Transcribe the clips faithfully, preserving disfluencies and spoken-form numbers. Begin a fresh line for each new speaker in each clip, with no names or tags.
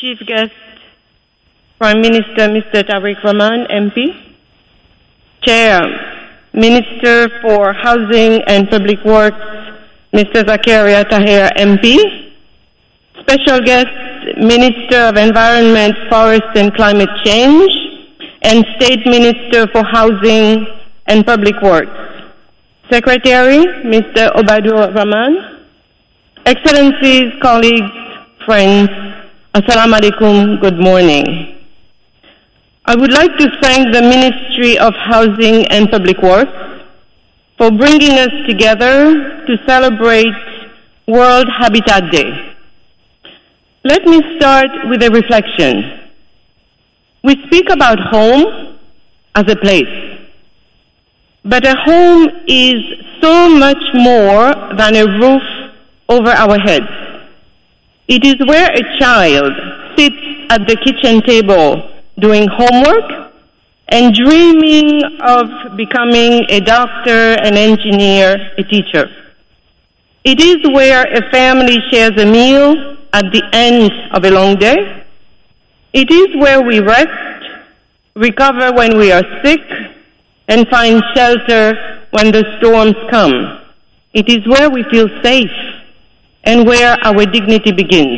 Chief Guest, Prime Minister Mister Tariq Rahman, M P. Chair, Minister for Housing and Public Works, Mister Zakaria Taher, M P. Special Guest, Minister of Environment, Forest and Climate Change, and State Minister for Housing and Public Works. Secretary, Mister Obadur Rahman. Excellencies, colleagues, friends, Assalamu alaikum, good morning. I would like to thank the Ministry of Housing and Public Works for bringing us together to celebrate World Habitat Day. Let me start with a reflection. We speak about home as a place, but a home is so much more than a roof over our heads. It is where a child sits at the kitchen table doing homework and dreaming of becoming a doctor, an engineer, a teacher. It is where a family shares a meal at the end of a long day. It is where we rest, recover when we are sick, and find shelter when the storms come. It is where we feel safe and where our dignity begins.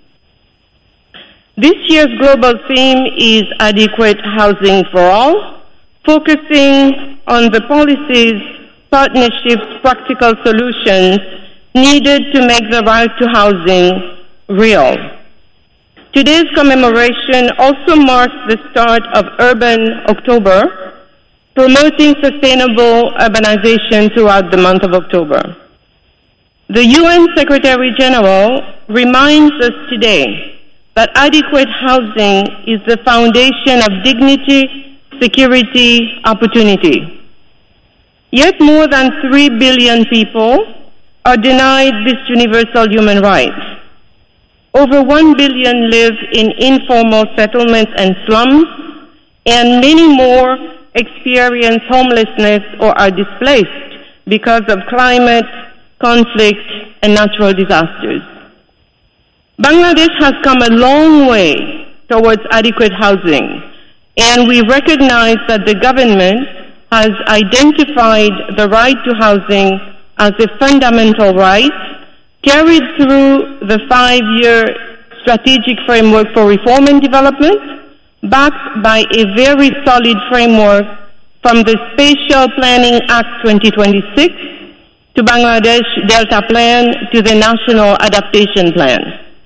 This year's global theme is adequate housing for all, focusing on the policies, partnerships, practical solutions needed to make the right to housing real. Today's commemoration also marks the start of Urban October, promoting sustainable urbanization throughout the month of October. The U N Secretary General reminds us today that adequate housing is the foundation of dignity, security, opportunity. Yet more than three billion people are denied this universal human right. Over one billion live in informal settlements and slums, and many more experience homelessness or are displaced because of climate, conflict, and natural disasters. Bangladesh has come a long way towards adequate housing, and we recognize that the government has identified the right to housing as a fundamental right, carried through the five-year strategic framework for reform and development, backed by a very solid framework from the Spatial Planning Act twenty twenty-six to Bangladesh Delta Plan to the National Adaptation Plan.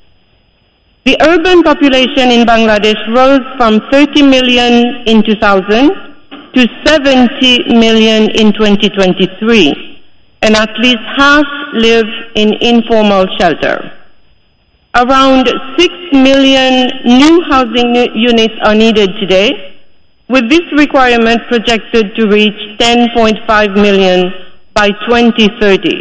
The urban population in Bangladesh rose from thirty million in two thousand to seventy million in twenty twenty-three, and at least half live in informal shelter. Around six million new housing units are needed today, with this requirement projected to reach ten point five million by twenty thirty.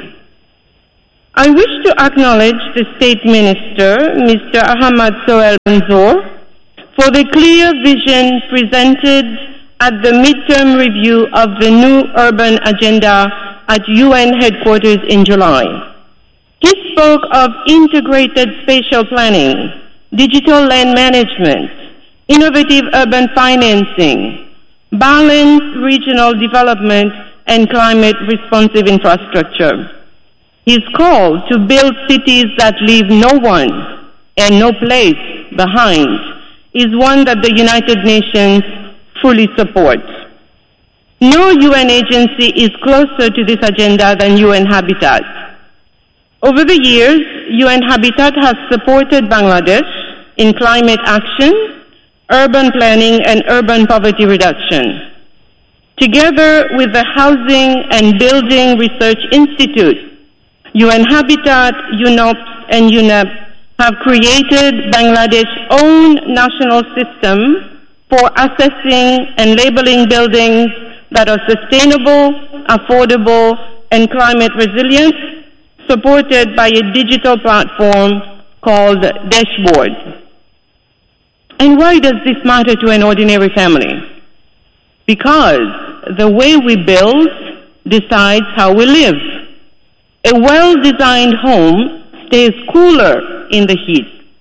I wish to acknowledge the State Minister, Mister Ahmad Sohail Manzoor, for the clear vision presented at the midterm review of the new urban agenda at U N headquarters in July. He spoke of integrated spatial planning, digital land management, innovative urban financing, balanced regional development, and climate-responsive infrastructure. His call to build cities that leave no one and no place behind is one that the United Nations fully supports. No U N agency is closer to this agenda than U N Habitat. Over the years, U N Habitat has supported Bangladesh in climate action, urban planning, and urban poverty reduction. Together with the Housing and Building Research Institute, U N Habitat, U N O P S, and U N E P have created Bangladesh's own national system for assessing and labeling buildings that are sustainable, affordable, and climate resilient, supported by a digital platform called Dashboard. And why does this matter to an ordinary family? Because the way we build decides how we live. A well-designed home stays cooler in the heat.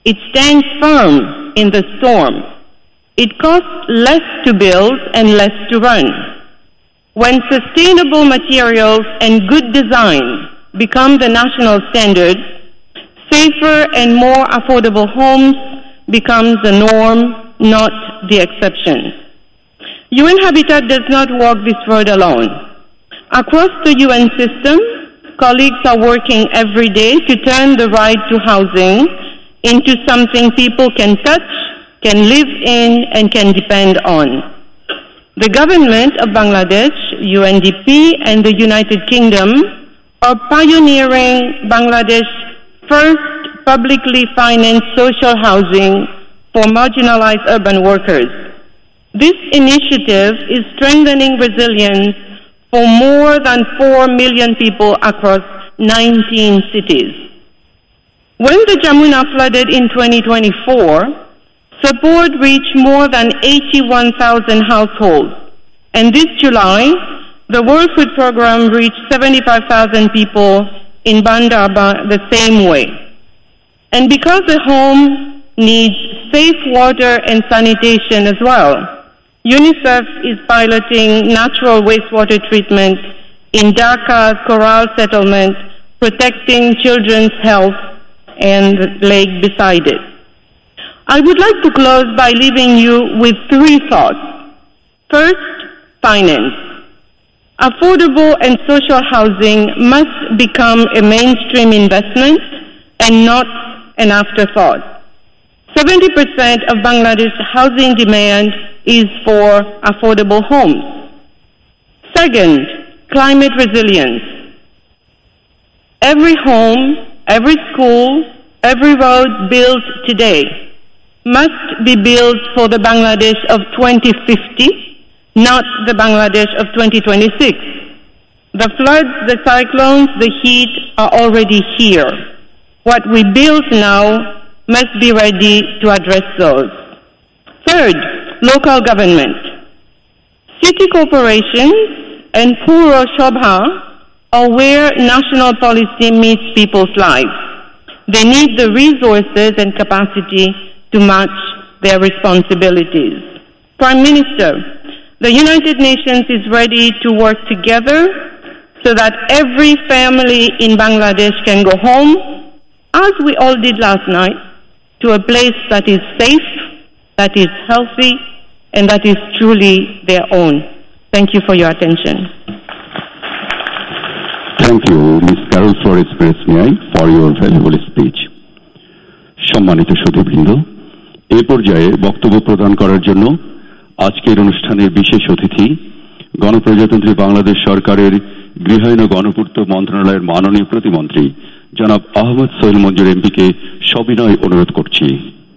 It stands firm in the storm. It costs less to build and less to run. When sustainable materials and good design become the national standard, safer and more affordable homes becomes the norm, not the exception. U N Habitat does not walk this road alone. Across the U N system, colleagues are working every day to turn the right to housing into something people can touch, can live in, and can depend on. The government of Bangladesh, U N D P, and the United Kingdom are pioneering Bangladesh's first publicly financed social housing for marginalized urban workers. This initiative is strengthening resilience for more than four million people across nineteen cities. When the Jamuna flooded in twenty twenty-four, support reached more than eighty-one thousand households. And this July, the World Food Program reached seventy-five thousand people in Bandar the same way. And because the home needs safe water and sanitation as well, UNICEF is piloting natural wastewater treatment in Dhaka's Coral settlement, protecting children's health and the lake beside it. I would like to close by leaving you with three thoughts. First, finance. Affordable and social housing must become a mainstream investment and not an afterthought. seventy percent of Bangladesh's housing demand is for affordable homes. Second, climate resilience. Every home, every school, every road built today must be built for the Bangladesh of twenty fifty, not the Bangladesh of twenty twenty-six. The floods, the cyclones, the heat are already here. What we build now must be ready to address those. Third, local government. City corporations and Puro Shobha are where national policy meets people's lives. They need the resources and capacity to match their responsibilities. Prime Minister, the United Nations is ready to work together so that every family in Bangladesh can go home, as we all did last night, to a place that is safe, that is healthy, and that is truly their own. Thank you for your attention.
Thank you, Miz Carol Flores Presniay, for your valuable speech. সম্মানিত সুধীবৃন্দ, এই পর্যায়ে বক্তব্য প্রদান করার জন্য আজকের অনুষ্ঠানের বিশেষ অতিথি গণপ্রজাতন্ত্রী বাংলাদেশ সরকারের গৃহায়ন ও গণপূর্ত মন্ত্রণালয়ের মাননীয় প্রতিমন্ত্রী জনাব আহমদ সোহেল মঞ্জুর এমপিকে সবিনয় অনুরোধ করছি।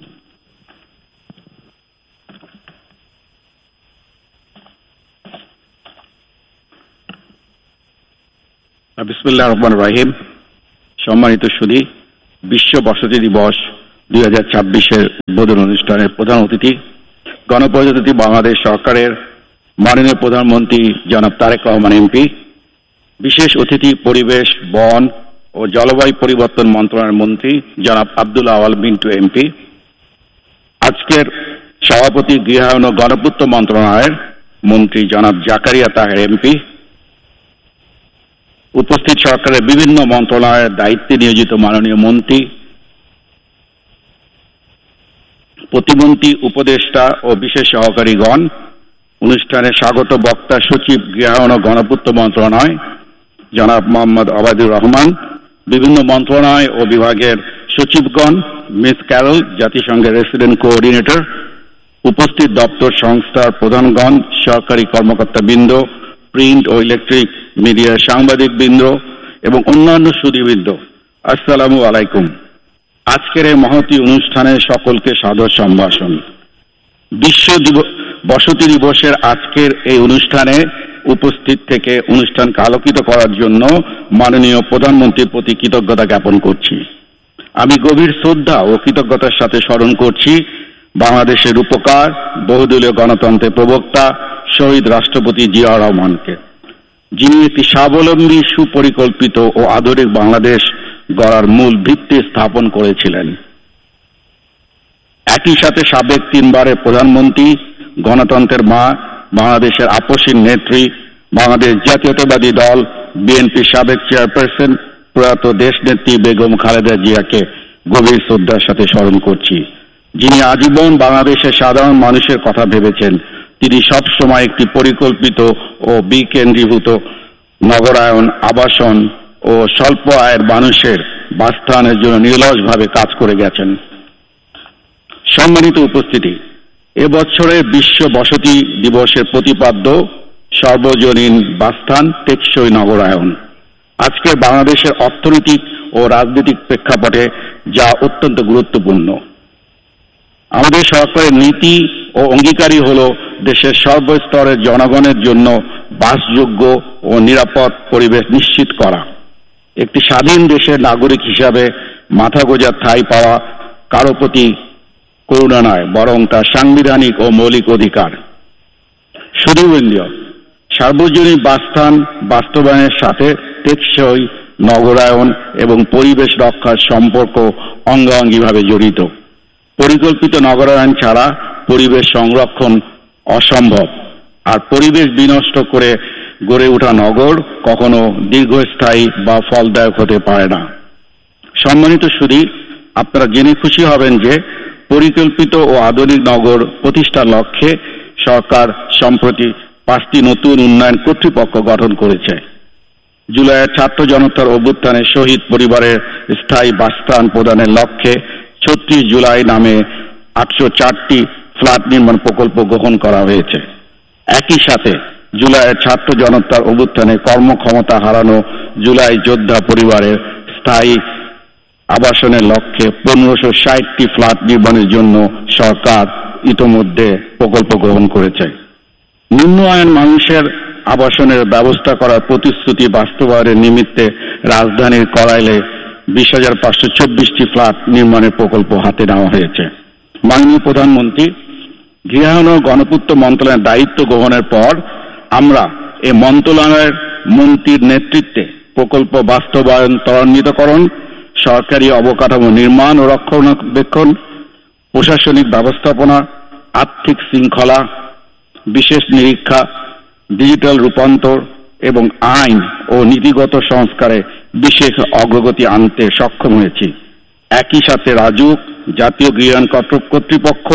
বিসমিল্লাহির রহমানির রহিম। সম্মানিত সুধী, বিশ্ব বসতি দিবস দুই হাজার ছাব্বিশের উদ্বোধন অনুষ্ঠানের প্রধান অতিথি গণপ্রজাতন্ত্রী বাংলাদেশ সরকারের মাননীয় প্রধানমন্ত্রী জনাব তারেক রহমান এমপি, বিশেষ অতিথি পরিবেশ, বন ও জলবায়ু পরিবর্তন মন্ত্রণালয়ের মন্ত্রী জনাব আব্দুল আওয়াল মিন্টু এমপি, আজকের সভাপতি গৃহায়ন ও গণপূর্ত মন্ত্রণালয়ের মন্ত্রী জনাব জাকারিয়া তাহের এমপি, উপস্থিত সরকারের বিভিন্ন মন্ত্রণালয়ের দায়িত্বে নিয়োজিত মাননীয় মন্ত্রী, প্রতিমন্ত্রী, উপদেষ্টা ও বিশেষ সহকারীগণ, অনুষ্ঠানে স্বাগত বক্তা সচিব গৃহায়ন ও গণপূর্ত মন্ত্রণালয় জনাব মোহাম্মদ আবাদুর রহমান, বিভিন্ন মন্ত্রণালয় ও বিভাগের সচিবগণ, মিস ক্যারল জাতিসংঘের রেসিডেন্ট কোঅর্ডিনেটর, উপস্থিত দপ্তর সংস্থার প্রধানগণ, সরকারি কর্মকর্তাবৃন্দ, প্রিন্ট ও ইলেকট্রিক মিডিয়ার সাংবাদিকবৃন্দ এবং অন্যান্য সুধীবৃন্দ, আসসালামু আলাইকুম। আজকের এই মহতী অনুষ্ঠানে সকলকে সাদর সম্ভাষণ। বিশ্ব বসতি দিবসের আজকের এই অনুষ্ঠানে উপস্থিত থেকে অনুষ্ঠানকে আলোকিত করার জন্য মাননীয় প্রধানমন্ত্রীর প্রতি কৃতজ্ঞতা জ্ঞাপন করছি। আমি গভীর শ্রদ্ধা ও কৃতজ্ঞতার সাথে স্মরণ করছি বাংলাদেশের রূপকার, বহুদলীয় গণতন্ত্রের প্রবক্তা শহীদ রাষ্ট্রপতি জিয়াউর রহমানকে, যিনি একটি স্বাবলম্বী, সুপরিকল্পিত ও আধুনিক বাংলাদেশ গড়ার মূল ভিত্তি স্থাপন করেছিলেন। একই সাথে সাবেক তিনবারের প্রধানমন্ত্রী, গণতন্ত্রের মা, বাংলাদেশের আপসীন নেত্রী, বাংলাদেশ জাতীয়তাবাদী দল বিএনপির সাবেক চেয়ারপারসন প্রয়াত দেশনেত্রী বেগম খালেদা জিয়াকে গভীর শ্রদ্ধার সাথে স্মরণ করছি, যিনি আজীবন বাংলাদেশের সাধারণ মানুষের কথা ভেবেছেন। তিনি সবসময় একটি পরিকল্পিত ও বিকেন্দ্রীভূত নগরায়ন, আবাসন ও স্বল্প আয়ের মানুষের বাসস্থানের জন্য নিরলসভাবে কাজ করে গেছেন। সম্মানিত উপস্থিতি, এবছরের বিশ্ব বসতি দিবসের প্রতিপাদ্য সর্বজনীন বাসস্থান, টেকসই নগরায়ন। আজকের বাংলাদেশের অর্থনৈতিক ও রাজনৈতিক প্রেক্ষাপটে যা অত্যন্ত গুরুত্বপূর্ণ। আমাদের সরকারের নীতি ও অঙ্গীকারই হল দেশের সর্বস্তরের জনগণের জন্য বাসযোগ্য ও নিরাপদ পরিবেশ নিশ্চিত করা। একটি স্বাধীন দেশের নাগরিক হিসাবে মাথা গোঁজার ঠাঁই পাওয়া কারো প্রতি করুণা নয়, বরং তার সাংবিধানিক ও মৌলিক অধিকার। শুধু ইন্ডিয়া সার্বজনীন বাসস্থান বাস্তবায়নের সাথে টেকসই নগরায়ন এবং পরিবেশ রক্ষার সম্পর্ক অঙ্গাঙ্গিভাবে জড়িত। পরিকল্পিত নগরায়ন ছাড়া পরিবেশ সংরক্ষণ অসম্ভব, আর পরিবেশ বিনষ্ট করে গড়ে ওঠা নগর কখনো দীর্ঘস্থায়ী বা ফলদায়ক হতে পারে না। সম্মানিত সুধী, আপনারা জেনে খুশি হবেন যে পরিকল্পিত ও আধুনিক নগর প্রতিষ্ঠার লক্ষ্যে সরকার সম্প্রতি পাঁচটি নতুন উন্নয়ন কর্তৃপক্ষ গঠন করেছে। জুলাইয়ের ছাত্র জনতার অভ্যুত্থানে শহীদ পরিবারের স্থায়ী বাসস্থান প্রদানের লক্ষ্যে ছত্রিশ জুলাই নামে আটশো চারটি ফ্ল্যাট নির্মাণ প্রকল্প গ্রহণ করা হয়েছে। একই সাথে জুলাইয়ের ছাত্র জনতার অভ্যুত্থানে কর্মক্ষমতা হারানো জুলাই যোদ্ধা পরিবারের স্থায়ী আবাসনের লক্ষ্যে পনেরোশো ষাটটি ফ্ল্যাট নির্মাণের জন্য সরকার ইতোমধ্যে প্রকল্প গ্রহণ করেছে। নিম্ন আয়ের মানুষের আবাসনের ব্যবস্থা করার প্রতিশ্রুতি বাস্তবায়নের নিমিত্তে রাজধানীর করাইলে বিশ হাজার পাঁচশো চব্বিশটি ফ্ল্যাট নির্মাণের প্রকল্প হাতে নেওয়া হয়েছে। মাননীয় প্রধানমন্ত্রী, গৃহায়ন ও গণপূর্ত মন্ত্রণালয়ের দায়িত্ব গ্রহণের পর আমরা এই মন্ত্রণালয়ের মন্ত্রীর নেতৃত্বে প্রকল্প বাস্তবায়ন, ত্বরান্বিতকরণ, সরকারি অবকাঠামো নির্মাণ ও রক্ষণাবেক্ষণ, প্রশাসনিক ব্যবস্থাপনা, আর্থিক শৃঙ্খলা, বিশেষ নিরীক্ষা, ডিজিটাল রূপান্তর এবং আইন ও নীতিগত সংস্কারে বিশেষ অগ্রগতি আনতে সক্ষম হয়েছি। একই সাথে রাজুক, জাতীয় গৃহায়ন কর্তৃপক্ষ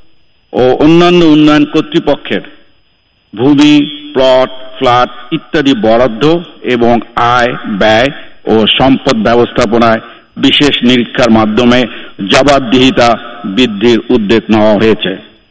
ও অন্যান্য উন্নয়ন কর্তৃপক্ষের ভূমি, প্লট, ফ্ল্যাট ইত্যাদি বরাদ্দ এবং আয়, ব্যয় ও সম্পদ ব্যবস্থাপনায় বিশেষ নিরীক্ষার মাধ্যমে জবাবদিহিতা বৃদ্ধির উদ্যোগ নেওয়া হয়েছে।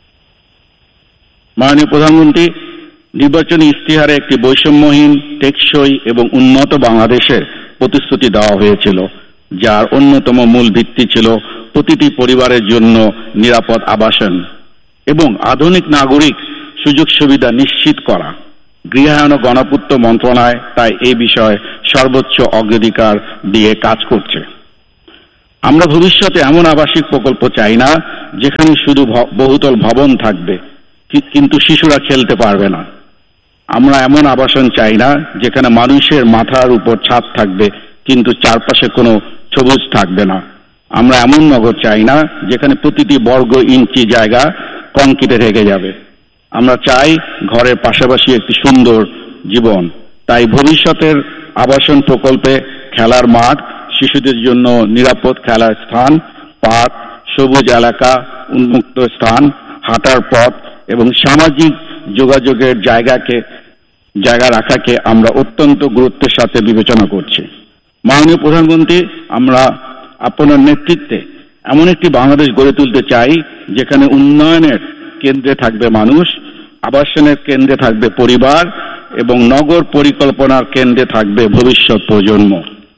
মাননীয় প্রধানমন্ত্রী, নির্বাচনী ইশতেহারে একটি বৈষম্যহীন, টেকসই এবং উন্নত বাংলাদেশের প্রতিশ্রুতি দেওয়া হয়েছিল, যার অন্যতম মূল ভিত্তি ছিল প্রতিটি পরিবারের জন্য নিরাপদ আবাসন এবং আধুনিক নাগরিক সুযোগ সুবিধা নিশ্চিত করা। গৃহায়ন ও গণপূর্ত মন্ত্রণালয় তাই এই বিষয়ে সর্বোচ্চ অগ্রাধিকার দিয়ে কাজ করছে। আমরা ভবিষ্যতে এমন আবাসিক প্রকল্প চাই না যেখানে শুধু বহুতল ভবন থাকবে কিন্তু শিশুরা খেলতে পারবে না। আমরা এমন আবাসন চাই না যেখানে মানুষের মাথার উপর ছাদ থাকবে কিন্তু চারপাশে কোনো সবুজ থাকবে না। আমরা এমন নগর চাই না যেখানে প্রতিটি বর্গ ইঞ্চি জায়গা কংক্রিটে ঢেকে যাবে। আমরা চাই ঘরের পাশাপাশি একটি সুন্দর জীবন। তাই ভবিষ্যতের আবাসন প্রকল্পে খেলার মাঠ, শিশুদের জন্য নিরাপদ খেলার স্থান, পার্ক, সবুজ এলাকা, উন্মুক্ত স্থান, হাঁটার পথ এবং সামাজিক যোগাযোগের জায়গাকে জায়গা রাখাকে আমরা অত্যন্ত গুরুত্বের সাথে বিবেচনা করছি। মাননীয় প্রধানমন্ত্রী, আমরা আপনার নেতৃত্বে এমন একটি বাংলাদেশ গড়ে তুলতে চাই যেখানে উন্নয়নের কেন্দ্রে থাকবে মানুষ, আবাসনের কেন্দ্রে থাকবে পরিবার এবং নগর পরিকল্পনার কেন্দ্রে থাকবে ভবিষ্যৎ প্রজন্ম।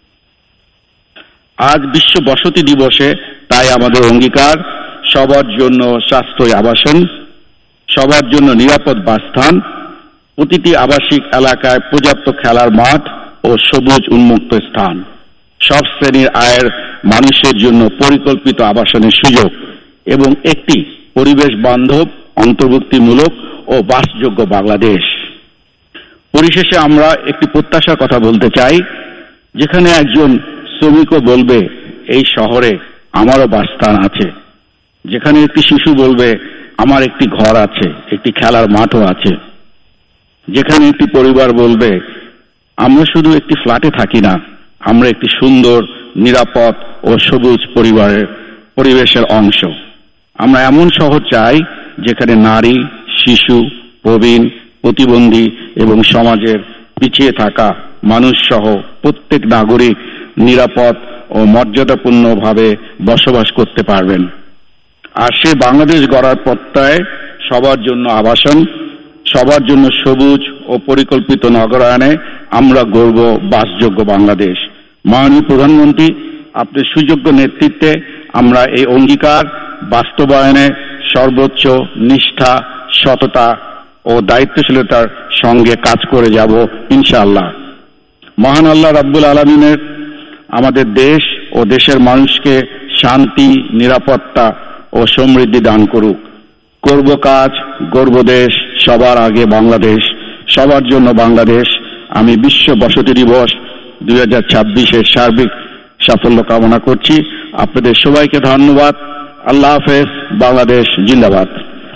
আজ বিশ্ব বসতি দিবসে তাই আমাদের অঙ্গীকার সবার জন্য সাশ্রয়ী আবাসন, সবার জন্য নিরাপদ বাসস্থান, প্রতিটি আবাসিক এলাকায় পর্যাপ্ত খেলার মাঠ ও সবুজ উন্মুক্ত স্থান, সব শ্রেণীর আয়ের মানুষের জন্য পরিকল্পিত আবাসনের সুযোগ এবং একটি পরিবেশ বান্ধব, অন্তর্ভুক্তিমূলক ও বাসযোগ্য বাংলাদেশ। পরিশেষে আমরা একটি প্রত্যাশার কথা বলতে চাই, যেখানে একজন শ্রমিকও বলবে এই শহরে আমারও বাসস্থান আছে। যেখানে একটি শিশু বলবে আমার একটি ঘর আছে, একটি খেলার মাঠও আছে। যেখানে একটি পরিবার বলবে আমরা শুধু একটি ফ্ল্যাটে থাকি না, আমরা একটি সুন্দর, নিরাপদ ও সবুজ পরিবারের পরিবেশের অংশ। আমরা এমন শহর চাই যেখানে নারী, শিশু, প্রবীণ, প্রতিবন্ধী এবং সমাজের পিছিয়ে থাকা মানুষ সহ প্রত্যেক নাগরিক নিরাপদ ও মর্যাদাপূর্ণভাবে বসবাস করতে পারবেন। আর সে বাংলাদেশ গড়ার প্রত্যয় সবার জন্য আবাসন, সবার জন্য সবুজ ও পরিকল্পিত নগরায়নে আমরা গড়ব বাসযোগ্য বাংলাদেশ। মাননীয় প্রধানমন্ত্রী, আপনার সুযোগ্য নেতৃত্বে আমরা এই অঙ্গীকার বাস্তবায়নে সর্বোচ্চ নিষ্ঠা, সততা ও দায়িত্বশীলতার সঙ্গে কাজ করে যাব ইনশাআল্লাহ। মহান আল্লাহ রাব্বুল আলামিনের আমাদের দেশ ও দেশের মানুষকে শান্তি, নিরাপত্তা ও সমৃদ্ধি দান করুক। করব কাজ, গর্ব দেশ, সবার আগে বাংলাদেশ, সবার জন্য বাংলাদেশ। আমি বিশ্ব বসতি দিবস দুই হাজার ছাব্বিশের সার্বিক সাফল্য কামনা করছি। আপনাদের সবাইকে ধন্যবাদ। আল্লাহ হাফেজ। বাংলাদেশ জিন্দাবাদ।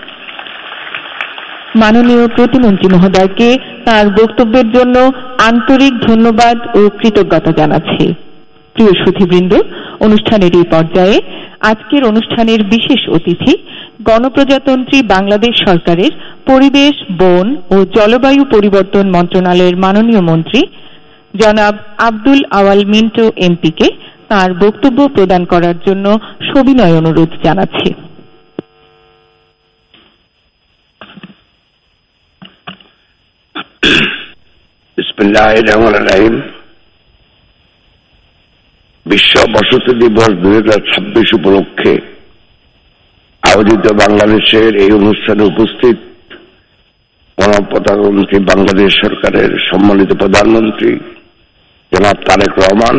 মাননীয় প্রতিমন্ত্রী মহোদয়কে তার বক্তব্যের জন্য আন্তরিক ধন্যবাদ ও কৃতজ্ঞতা জানাচ্ছি। প্রিয় সুধীবৃন্দ, অনুষ্ঠানের এই পর্যায়ে আজকের অনুষ্ঠানের বিশেষ অতিথি গণপ্রজাতন্ত্রী বাংলাদেশ সরকারের পরিবেশ, বন ও জলবায়ু পরিবর্তন মন্ত্রণালয়ের মাননীয় মন্ত্রী জনাব আব্দুল আওয়াল মিন্টু এমপিকে তার বক্তব্য প্রদান করার জন্য সবিনয় অনুরোধ জানাচ্ছি।
বিসমিল্লাহির রহমানির রহিম। বিশ্ব বসতি দিবস দুই হাজার ছাব্বিশ উপলক্ষে আয়োজিত বাংলাদেশের এই অনুষ্ঠানে উপস্থিত গণপ্রজাতন্ত্রী বাংলাদেশ সরকারের সম্মানিত প্রধানমন্ত্রী জনাব তারেক রহমান,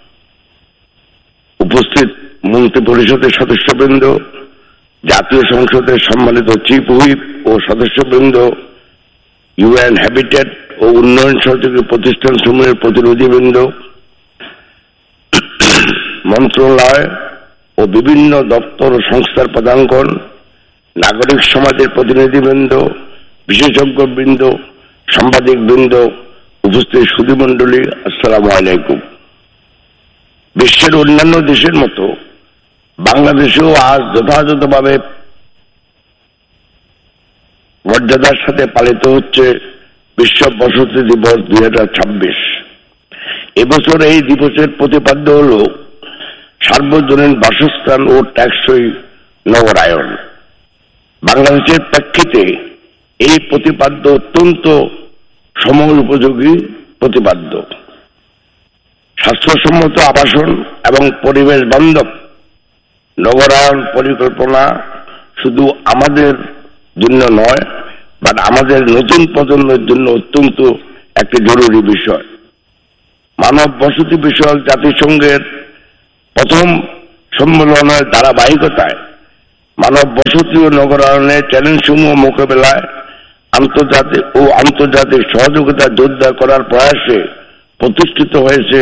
উপস্থিত মন্ত্রী পরিষদের সদস্যবৃন্দ, জাতীয় সংসদের সম্মানিত চিফ হুইপ ও সদস্যবৃন্দ, ইউএন হ্যাবিটেট ও উন্নয়ন সহযোগী প্রতিষ্ঠান সমূহের প্রতিনিধিবৃন্দ, মন্ত্রণালয় ও বিভিন্ন দপ্তর ও সংস্থার প্রধানগণ, নাগরিক সমাজের প্রতিনিধিবৃন্দ, বিশেষজ্ঞবৃন্দ, সাংবাদিকবৃন্দ, উপস্থিত সুধীমণ্ডলী, আসসালামু আলাইকুম। বিশ্বের অন্যান্য দেশের মতো বাংলাদেশেও আজ যথাযথভাবে মর্যাদার সাথে পালিত হচ্ছে বিশ্ব বসতি দিবস দুই হাজার ছাব্বিশ। এবছর এই দিবসের প্রতিপাদ্য হল সার্বজনীন বাসস্থান ও টেকসই নগরায়ন। বাংলাদেশের প্রেক্ষিতে এই প্রতিপাদ্য অত্যন্ত সময় উপযোগী প্রতিপাদ্য। স্বাস্থ্যসম্মত আবাসন এবং পরিবেশ বান্ধব নগরায়ন পরিকল্পনা শুধু আমাদের জন্য নয়, বাট আমাদের নতুন প্রজন্মের জন্য অত্যন্ত একটি জরুরি বিষয়। মানব বসতি বিষয়ক জাতিসংঘের প্রথম সম্মেলনের ধারাবাহিকতায় মানব বসতি ও নগরায়নের চ্যালেঞ্জসমূহ মোকাবেলায় আন্তর্জাতিক ও আন্তর্জাতিক সহযোগিতা জোরদার করার প্রয়াসে প্রতিষ্ঠিত হয়েছে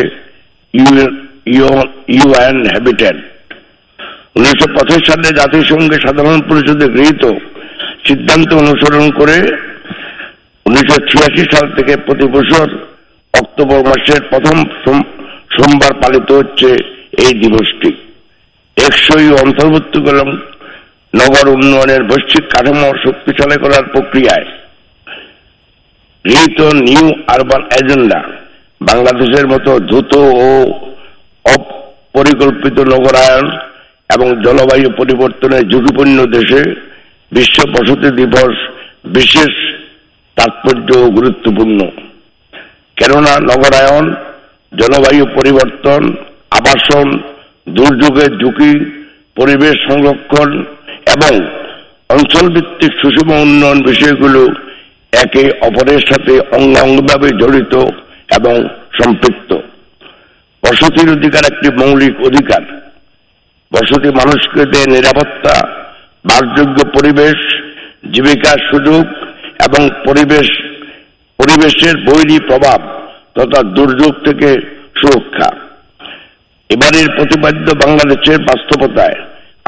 ইউএন হ্যাবিটেট। উনিশশো পঁচাশি সালে জাতিসংঘের সাধারণ পরিষদে গৃহীত সিদ্ধান্ত অনুসরণ করে উনিশশো ছিয়াশি সাল থেকে প্রতি বছর অক্টোবর মাসের প্রথম সোমবার পালিত হচ্ছে এই দিবসটি। টেকসই ও অন্তর্ভুক্তিমূলক নগর উন্নয়নের বৈশ্বিক কাঠামো শক্তিশালী করার প্রক্রিয়ায় গৃহীত নিউ আরবান এজেন্ডা বাংলাদেশের মতো দ্রুত ও অপরিকল্পিত নগরায়ন এবং জলবায়ু পরিবর্তনের ঝুঁকিপূর্ণ দেশে বিশ্ব বসতি দিবস বিশেষ তাৎপর্য ও গুরুত্বপূর্ণ। কেননা নগরায়ন, জলবায়ু পরিবর্তন, আবাসন, দুর্যোগের ঝুঁকি, পরিবেশ সংরক্ষণ এবং অঞ্চলভিত্তিক সুষম উন্নয়ন বিষয়গুলো একে অপরের সাথে অঙ্গাঙ্গিভাবে জড়িত এবং সম্পৃক্ত। বসতির অধিকার একটি মৌলিক অধিকার। বসতি মানুষকে দেয় নিরাপত্তা, বাসযোগ্য পরিবেশ, জীবিকার সুযোগ এবং পরিবেশ পরিবেশের বৈরী প্রভাব তথা দুর্যোগ থেকে সুরক্ষা। এবারের প্রতিপাদ্য বাংলাদেশের বাস্তবতায়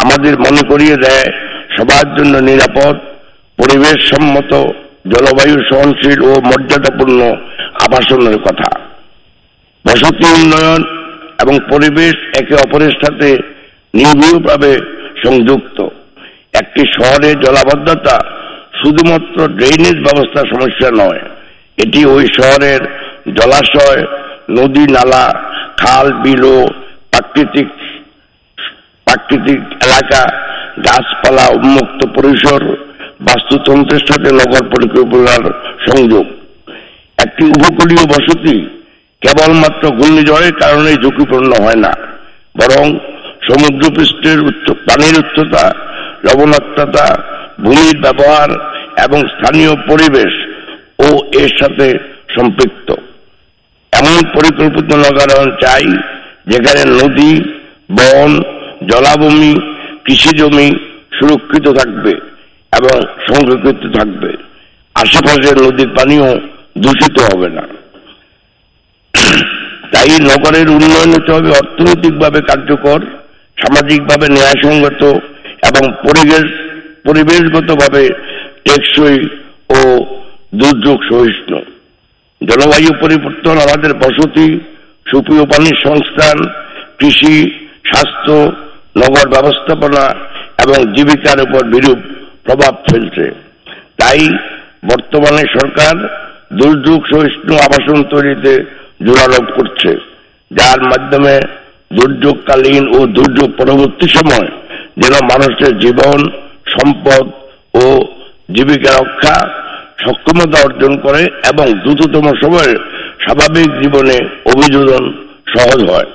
আমাদের মনে করিয়ে দেয় সবার জন্য নিরাপদ, পরিবেশ সম্মত, জলবায়ু সহনশীল ও মর্যাদাপূর্ণ আবাসনের কথা। বসতি উন্নয়ন এবং পরিবেশ একে অপরের সাথে নিবিড়ভাবে সংযুক্ত। একটি শহরে জলাবদ্ধতা শুধুমাত্র ড্রেনেজ ব্যবস্থার সমস্যা নয়, এটি ওই শহরের জলাশয়, নদী, নালা, খাল, বিল ও প্রাকৃতিক প্রাকৃতিক এলাকা, গাছপালা, উন্মুক্ত পরিসর, বাস্তুতন্ত্রের সাথে নগর পরিকল্পনার সংযোগ। একটি উপকূলীয় বসতি কেবলমাত্র ঘূর্ণিঝড়ের কারণে ঝুঁকিপূর্ণ হয় না, বরং সমুদ্রপৃষ্ঠের উচ্চ পানির উচ্চতা, লবণাক্ততা, ভূমির ব্যবহার এবং স্থানীয় পরিবেশ ও এর সাথে সম্পৃক্ত। এমন পরিকল্পিত নগরায়ণ চাই যেখানে নদী, বন, জলাভূমি, কৃষিজমি সুরক্ষিত থাকবে এবং সংরক্ষিত থাকবে। আশেপাশের নদীর পানিও দূষিত হবে না। তাই নগরের উন্নয়ন হতে হবে অর্থনৈতিকভাবে কার্যকর, সামাজিকভাবে ন্যায়সঙ্গত এবং পরিবেশ পরিবেশগতভাবে টেকসই ও দুর্যোগ সহিষ্ণু। জলবায়ু পরিবর্তন আমাদের বসতি, সুপেয় পানির সংস্থান, কৃষি, স্বাস্থ্য, নগর ব্যবস্থাপনা এবং জীবিকার উপর বিরূপ প্রভাব ফেলছে। তাই বর্তমানে সরকার দুর্যোগ সহিষ্ণু আবাসন তৈরিতে জোরারোপ করছে, যার মাধ্যমে দুর্যোগকালীন ও দুর্যোগ পরবর্তী সময় যেন মানুষের জীবন, সম্পদ ও জীবিকা রক্ষা সক্ষমতা অর্জন করে এবং দ্রুততম সময়ে স্বাভাবিক জীবনে অভিযোজন সহজ হয়।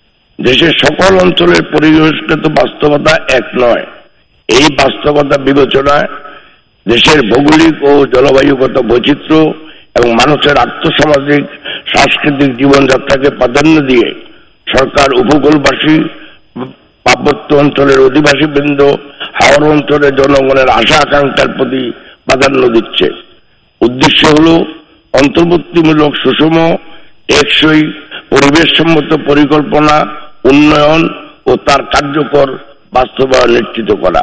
দেশের সকল অঞ্চলের পরিবেশগত বাস্তবতা এক নয়। এই বাস্তবতা বিবেচনায় দেশের ভৌগোলিক ও জলবায়ুগত বৈচিত্র্য এবং মানুষের আর্থসামাজিক সাংস্কৃতিক জীবনযাত্রাকে প্রাধান্য দিয়ে সরকার উপকূলবাসী, পার্বত্য অঞ্চলের অধিবাসীবৃন্দ, হাওর অঞ্চলের জনগণের আশা আকাঙ্ক্ষার প্রতি প্রাধান্য দিচ্ছে। উদ্দেশ্য হল অন্তর্বর্তীমূলক, সুষম, টেকসই, পরিবেশসম্মত পরিকল্পনা, উন্নয়ন ও তার কার্যকর বাস্তবায়ন নিশ্চিত করা।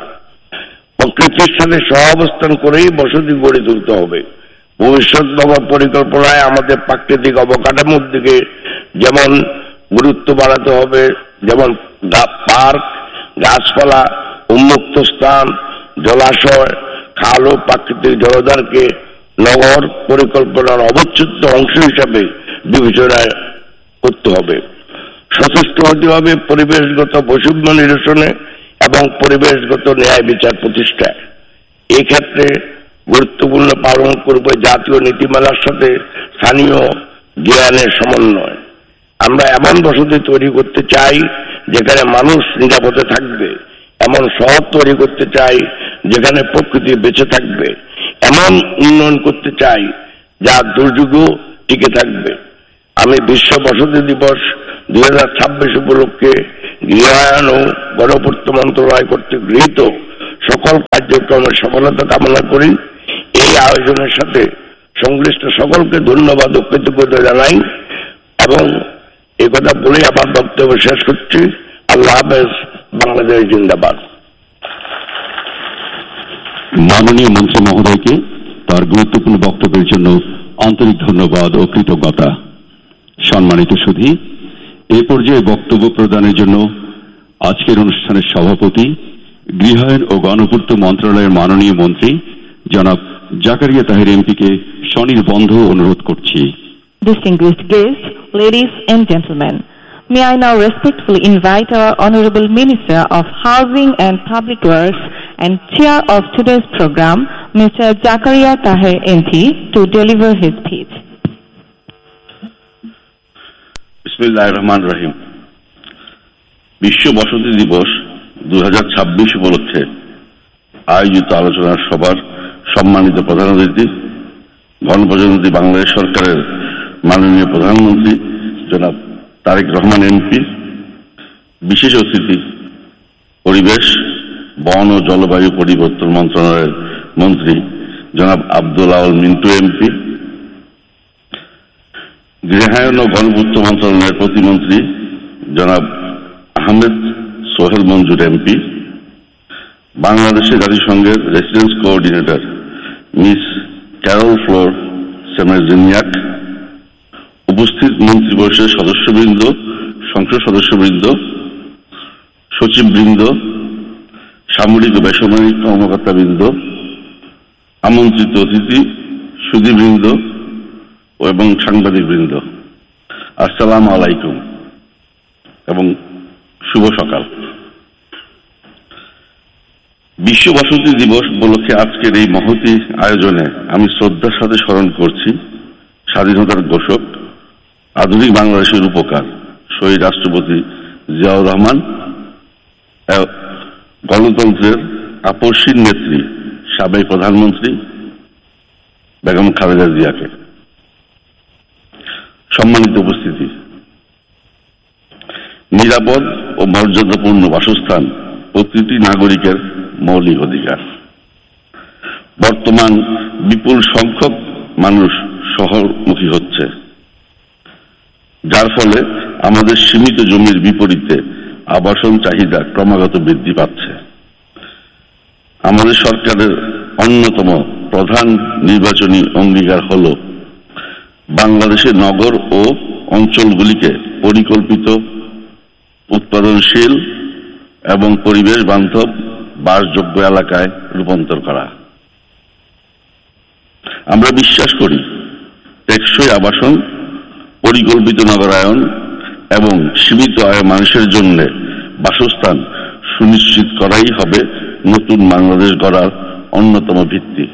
প্রকৃতির সাথে সহাবস্থান করেই বসতি গড়ে তুলতে হবে। ভবিষ্যৎ নগর পরিকল্পনায় আমাদের প্রাকৃতিক অবকাঠামোর দিকে যেমন গুরুত্ব বাড়াতে হবে, যেমন পার্ক, গাছপালা, উন্মুক্ত স্থান, জলাশয়, খাল ও প্রাকৃতিক জলাধারকে নগর পরিকল্পনার অবিচ্ছেদ্য অংশ হিসাবে বিবেচনা করতে হবে। সচেষ্ট হতে হবে পরিবেশগত বৈষম্য নিরসনে এবং পরিবেশগত ন্যায় বিচার প্রতিষ্ঠায়। এই ক্ষেত্রে গুরুত্বপূর্ণ পালন করবে জাতীয় নীতিমালার সাথে স্থানীয় জ্ঞানের সমন্বয়। আমরা এমন বসতি তৈরি করতে চাই যেখানে মানুষ নিরাপদে থাকবে, এমন শহর তৈরি করতে চাই যেখানে প্রকৃতি বেঁচে থাকবে, এমন উন্নয়ন করতে চাই যা দুর্যোগও টিকে থাকবে। আমি বিশ্ব বসতি দিবস দুই হাজার ছাব্বিশ উপলক্ষে গৃহায়ন ও গণপূর্ত মন্ত্রণালয় কর্তৃক গৃহীত সকল কার্যক্রমের সফলতা কামনা করি। এই আয়োজনের সাথে সংশ্লিষ্ট সকলকে ধন্যবাদ ও কৃতজ্ঞতা জানাই এবং এই কথা বলে আমার বক্তব্য শেষ করছি। আল্লাহ হাফেজ। বাংলাদেশ জিন্দাবাদ।
মাননীয় মন্ত্রী মহোদয়কে তার গুরুত্বপূর্ণ বক্তব্যের জন্য আন্তরিক ধন্যবাদ ও কৃতজ্ঞতা। সম্মানিত সুধী, এ পর্যায়ে বক্তব্য প্রদানের জন্য আজকের অনুষ্ঠানের সভাপতি, গৃহায়ন ও গণপূর্ত মন্ত্রণালয়ের মাননীয় মন্ত্রী জনাব জাকারিয়া তাহের এমপিকে সনির্বন্ধ অনুরোধ করছি।
Distinguished guests, ladies and gentlemen, may I now respectfully invite our Honorable Minister of Housing and Public Works and Chair of today's program, Mister Zakaria Taher M P, to deliver his speech.
বিসমিল্লাহির রহমানির রহিম। বিশ্ব বসতি দিবস দুই হাজার ছাব্বিশ উপলক্ষে আয়োজিত আলোচনা সভার সম্মানিত প্রধান অতিথি, গণপ্রজাতন্ত্রী বাংলাদেশ সরকারের মাননীয় প্রধানমন্ত্রী জনাব তারেক রহমান এমপি, বিশেষ অতিথি পরিবেশ, বন ও জলবায়ু পরিবর্তন মন্ত্রণালয়ের মন্ত্রী জনাব আব্দুল আউল মিন্টু এমপি, গৃহায়ন ও গণপূর্ত মন্ত্রণালয়ের প্রতিমন্ত্রী জনাব আহমেদ সোহেল মঞ্জুর এমপি, বাংলাদেশের জাতিসংঘের residence coordinator miss Carroll floor সেমেজিনিয়াক, উপস্থিত মন্ত্রিপরিষদের সদস্যবৃন্দ, সংসদ সদস্যবৃন্দ, সচিববৃন্দ, সামরিক ও বেসামরিক কর্মকর্তাবৃন্দ, আমন্ত্রিত অতিথি, সুধীবৃন্দ এবং সাংবাদিকবৃন্দ, আসসালামু আলাইকুম এবং শুভ সকাল। বিশ্ব বসতি দিবস উপলক্ষে আজকের এই মহতী আয়োজনে আমি শ্রদ্ধার সাথে স্মরণ করছি স্বাধীনতার ঘোষক, আধুনিক বাংলাদেশের উপকার শহীদ রাষ্ট্রপতি জিয়াউর রহমান, গণতন্ত্রের আপসীন নেত্রী সাবেক প্রধানমন্ত্রী বেগম খালেদা জিয়াকে। সম্মানিত উপস্থিতি, নিরাপদ ও মর্যাদাপূর্ণ বাসস্থান প্রতিটি নাগরিকের মৌলিক অধিকার। বর্তমান বিপুল সংখ্যক মানুষ শহরমুখী হচ্ছে, যার ফলে আমাদের সীমিত জমির বিপরীতে আবাসন চাহিদা ক্রমাগত বৃদ্ধি পাচ্ছে। আমাদের সরকারের অন্যতম প্রধান নির্বাচনী অঙ্গীকার হল বাংলাদেশের নগর ও অঞ্চলগুলিকে পরিকল্পিত, উৎপাদনশীল এবং পরিবেশ বান্ধব বাসযোগ্য এলাকায় রূপান্তর করা। আমরা বিশ্বাস করি টেকসই আবাসন, পরিকল্পিত নগরায়ন এবং সীমিত আয় মানুষের জন্য বাসস্থান সুনিশ্চিত করাই হবে নতুন বাংলাদেশ গড়ার অন্যতম ভিত্তি।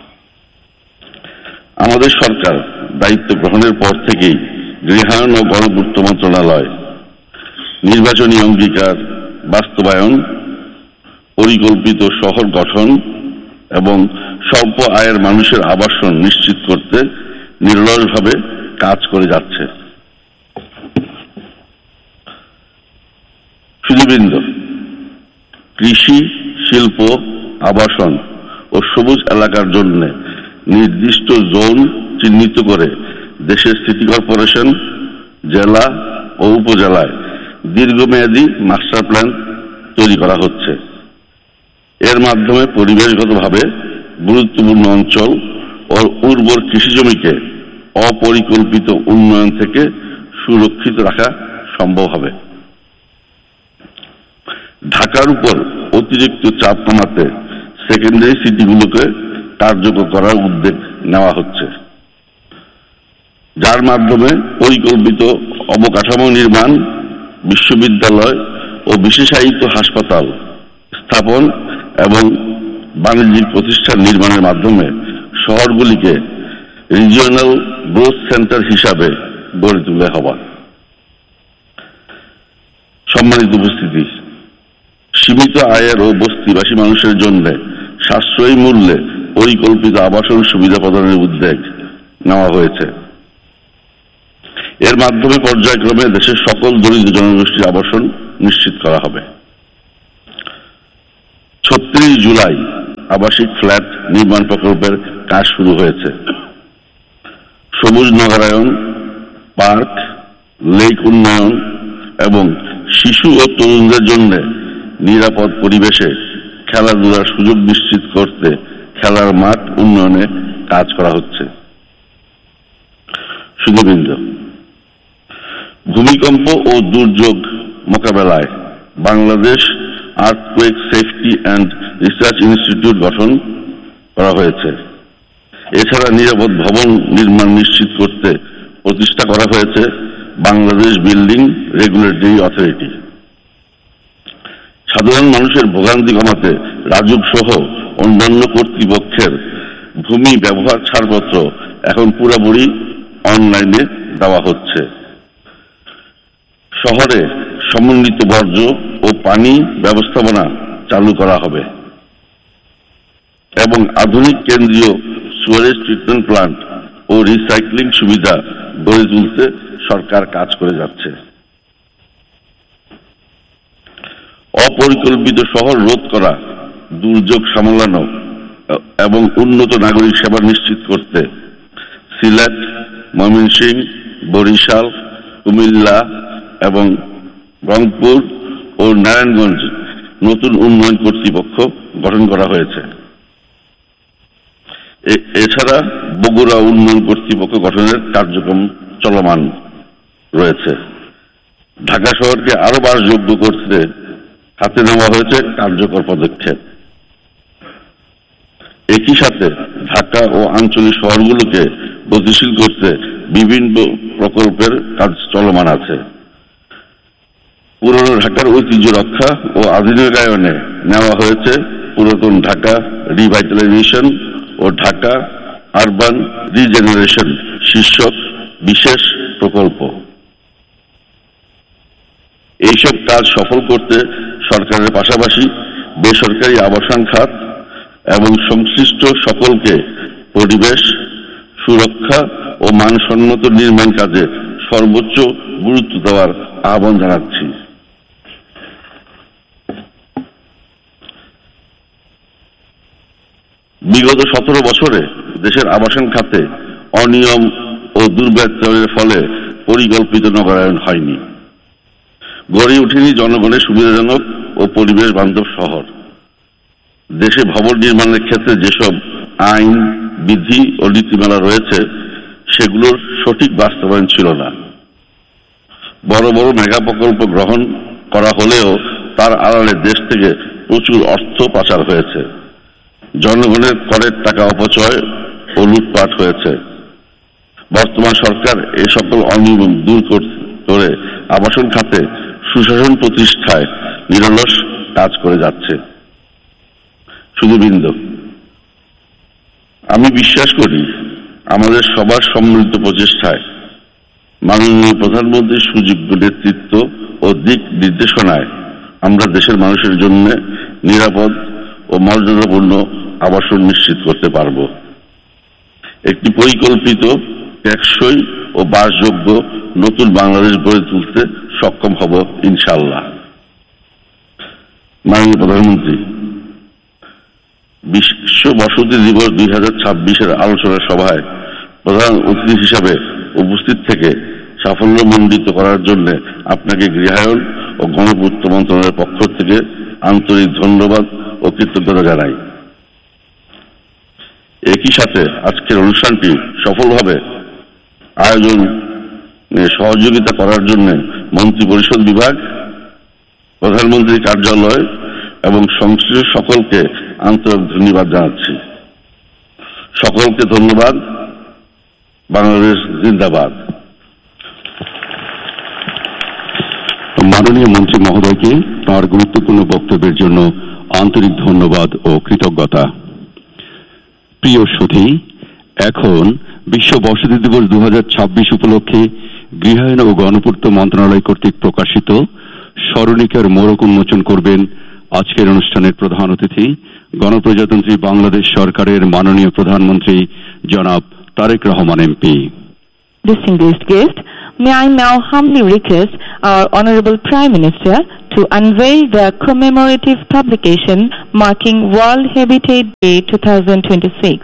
আমাদের সরকার দায়িত্ব গ্রহণের পর থেকেই গৃহায়ন ও গণপূর্ত মন্ত্রণালয় নির্বাচনী অঙ্গীকার বাস্তবায়ন, পরিকল্পিত শহর গঠন এবং স্বল্প আয়ের মানুষের আবাসন নিশ্চিত করতে নিরলসভাবে কাজ করে যাচ্ছে। সুধীবৃন্দ, কৃষি, শিল্প, আবাসন ও সবুজ এলাকার জন্য নির্দিষ্ট জোন চিহ্নিত করে দেশের সিটি কর্পোরেশন, জেলা ও উপজেলায় দীর্ঘমেয়াদী মাস্টার প্ল্যান তৈরি করা হচ্ছে। এর মাধ্যমে পরিবেশগতভাবে গুরুত্বপূর্ণ অঞ্চল ও উর্বর কৃষি জমিকে অপরিকল্পিত উন্নয়ন থেকে সুরক্ষিত রাখা সম্ভব হবে। ঢাকার উপর অতিরিক্ত চাপ কমাতে সেকেন্ডারি সিটিগুলোকে কার্যকর করার উদ্যোগ নেওয়া হচ্ছে, যার মাধ্যমে পরিকল্পিত অবকাঠামো নির্মাণ, বিশ্ববিদ্যালয় ও বিশেষায়িত হাসপাতাল স্থাপন এবং বাণিজ্যিক প্রতিষ্ঠান নির্মাণের মাধ্যমে শহরগুলিকে রিজিওনাল গ্রোথ সেন্টার হিসাবে গড়ে তুলে হওয়া। সম্মানিত উপস্থিতি, সীমিত আয়ের ও বস্তিবাসী মানুষের জন্য সাশ্রয়ী মূল্যে পরিকল্পিত আবাসন সুবিধা প্রদানের উদ্যোগ নেওয়া হয়েছে। এর মাধ্যমে পর্যায়ক্রমে দেশের সকল দরিদ্র জনগোষ্ঠীর আবাসন নিশ্চিত করা হবে। ছত্রিশ জুলাই আবাসিক ফ্ল্যাট নির্মাণ প্রকল্পের কাজ শুরু হয়েছে। সবুজ নগরায়ন, পার্ক, লেক উন্নয়ন এবং শিশু ও তরুণদের জন্য নিরাপদ পরিবেশে খেলাধুলার সুযোগ নিশ্চিত করতে খেলার মাঠ উন্নয়নে কাজ করা হচ্ছে। সুধীবৃন্দ, ভূমিকম্প ও দুর্যোগ মোকাবেলায় Bangladesh earthquake safety and research institute গঠন করা হয়েছে। এছাড়া নিরাপদ ভবন নির্মাণ নিশ্চিত করতে প্রতিষ্ঠা করা হয়েছে বাংলাদেশ বিল্ডিং রেগুলেটরি অথরিটি। সাধারণ মানুষের ভোগান্তি কমাতে রাজুক সহ অন্যান্য কর্তৃপক্ষের ভূমি ব্যবহার ছাড়পত্র এখন পুরোপুরি অনলাইনে দেওয়া হচ্ছে। শহরে সমন্বিত বর্জ্য ও পানি ব্যবস্থাপনা চালু করা হবে এবং আধুনিক কেন্দ্রীয় সুয়ারেজ ট্রিটমেন্ট প্লান্ট ও রিসাইক্লিং সুবিধা গড়ে তুলতে সরকার কাজ করে যাচ্ছে। অপরিকল্পিত শহর রোধ করা, দুর্যোগ সামলানো এবং উন্নত নাগরিক সেবা নিশ্চিত করতে সিলেট, ময়মনসিংহ, বরিশাল, কুমিল্লা এবং রংপুর ও নারায়ণগঞ্জ নতুন উন্নয়ন কর্তৃপক্ষ গঠন করা হয়েছে। এছাড়া বগুড়া উন্নয়ন কর্তৃপক্ষ গঠনের কার্যক্রম চলমান রয়েছে। ঢাকা শহরকে আরো বাসযোগ্য করতে হাতে নেওয়া হয়েছে কার্যকর পদক্ষেপ। একই সাথে ঢাকা ও আঞ্চলিক শহরগুলোকে গতিশীল করতে বিভিন্ন প্রকল্পের কাজ চলমান আছে। পুরনো ঢাকার ঐতিহ্য রক্ষা ও আধুনিকায়নে নেওয়া হয়েছে পুরাতন ঢাকা রিভাইটালাইজেশন ও ঢাকা আরবান রিজেনারেশন শীর্ষক বিশেষ প্রকল্প। এইসব কাজ সফল করতে সরকারের পাশাপাশি বেসরকারি আবাসন খাত এবং সংশ্লিষ্ট সকলকে পরিবেশ সুরক্ষা ও মানসম্মত নির্মাণ কাজে সর্বোচ্চ গুরুত্ব দেওয়ার আহ্বান জানাচ্ছি। বিগত সতেরো বছরে দেশের আবাসন খাতে অনিয়ম ও দুর্ব্যবহারের ফলে পরিকল্পিত নগরায়ন হয়নি। গড়ে ওঠেনি জনগণের সুবিধাজনক ও পরিবেশ বান্ধব শহর। দেশে ভবন নির্মাণের ক্ষেত্রে যেসব আইন বিধি ও নীতিমালা রয়েছে সেগুলোর সঠিক বাস্তবায়ন ছিল না। বড় বড় মেগা প্রকল্প গ্রহণ করা হলেও তার আড়ালে দেশ থেকে প্রচুর অর্থ পাচার হয়েছে। জনগণের করের টাকা অপচয় ও লুটপাট হয়েছে। বর্তমান সরকার এই সকল অনিয়ম দূর করে আবাসন খাতে সুশাসন প্রতিষ্ঠায় নিরলস কাজ করে যাচ্ছে। শুধুবৃন্দ, আমি বিশ্বাস করি আমাদের সবার সম্মিলিত প্রচেষ্টায় মাননীয় প্রধানমন্ত্রীর সুযোগ্য নেতৃত্ব ও দিক নির্দেশনায় আমরা দেশের মানুষের জন্য নিরাপদ ও মর্যাদাপূর্ণ আবাসন নিশ্চিত করতে পারব। একটি পরিকল্পিত টেকসই ও বাসযোগ্য নতুন বাংলাদেশ গড়ে তুলতে সক্ষম হব ইনশাআল্লাহ। মাননীয় প্রধানমন্ত্রী, বিশ্ব বসতি দিবস দুই হাজার ছাব্বিশের আলোচনা সভায় প্রধান অতিথি হিসাবে উপস্থিত থেকে সাফল্যমণ্ডিত করার জন্য আপনাকে গৃহায়ন ও গণপূর্ত মন্ত্রণালয়ের পক্ষ থেকে আন্তরিক ধন্যবাদ ও কৃতজ্ঞতা জানাই। একই সাথে আজকের অনুষ্ঠানটি সফলভাবে আয়োজন সহযোগিতা করার জন্য মন্ত্রিপরিষদ বিভাগ, প্রধানমন্ত্রীর কার্যালয় এবং সংশ্লিষ্ট সকলকে আন্তরিক ধন্যবাদ জানাচ্ছি। সকলকে ধন্যবাদ। বাংলাদেশ জিন্দাবাদ।
মাননীয় মন্ত্রী মহোদয়কে তাঁর গুরুত্বপূর্ণ বক্তব্যের জন্য আন্তরিক ধন্যবাদ ও কৃতজ্ঞতা। প্রিয় সুধী, এখন বিশ্ব বসতি দিবস দু হাজার ছাব্বিশ উপলক্ষে গৃহায়ন ও গণপূর্ত মন্ত্রণালয় কর্তৃক প্রকাশিত স্মরণিকার মোড়ক উন্মোচন করবেন আজকের অনুষ্ঠানের প্রধান অতিথি, গণপ্রজাতন্ত্রী বাংলাদেশ সরকারের মাননীয় প্রধানমন্ত্রী জনাব Tarique Rahman MP.
Distinguished guest, may I now humbly request our Honorable Prime Minister to unveil the commemorative publication marking World Habitat Day twenty twenty-six.